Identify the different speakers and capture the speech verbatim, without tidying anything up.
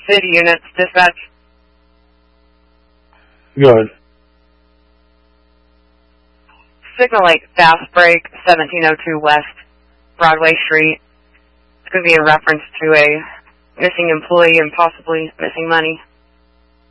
Speaker 1: City units, dispatch.
Speaker 2: Good.
Speaker 1: Signal eight, fast break, seventeen oh two West Broadway Street. It's going to be in reference to a missing employee and possibly missing money.